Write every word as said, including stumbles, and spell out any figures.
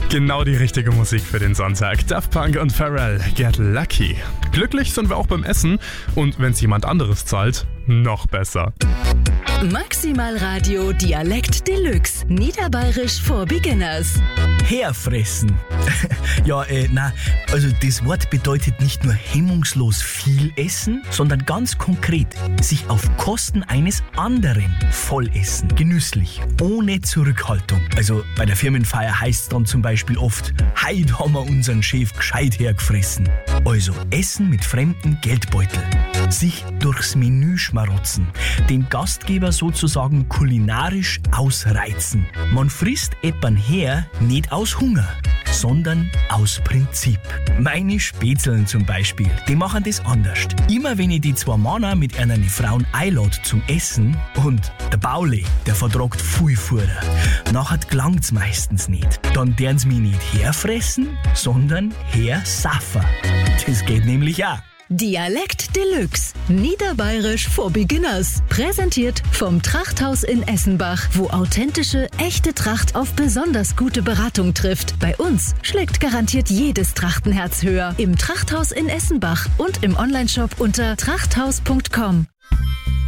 Genau die richtige Musik für den Sonntag. Daft Punk und Pharrell, Get Lucky. Glücklich sind wir auch beim Essen und wenn es jemand anderes zahlt, noch besser. Maximal Radio Dialekt Deluxe. Niederbayerisch for Beginners. Herfressen. ja, äh, na, also das Wort bedeutet nicht nur hemmungslos viel essen, sondern ganz konkret sich auf Kosten eines anderen voll essen. Genüsslich, ohne Zurückhaltung. Also bei der Firmenfeier heißt es dann zum Beispiel oft, heute haben wir unseren Chef gescheit hergefressen. Also Essen mit fremdem Geldbeutel. Sich durchs Menü schmarotzen. Den Gastgeber sozusagen kulinarisch ausreizen. Man frisst etwan her nicht aus Hunger, sondern aus Prinzip. Meine Spätzeln zum Beispiel, die machen das anders. Immer wenn ich die zwei Männer mit einer Frauen einlade zum Essen und der Bauli, der vertragt viel Futter, nachher gelangt's meistens nicht. Dann deren sie mich nicht herfressen, sondern hersaffen. Das geht nämlich auch. Dialekt Deluxe. Niederbayerisch for Beginners. Präsentiert vom Trachthaus in Essenbach, wo authentische, echte Tracht auf besonders gute Beratung trifft. Bei uns schlägt garantiert jedes Trachtenherz höher. Im Trachthaus in Essenbach und im Onlineshop unter trachthaus punkt com.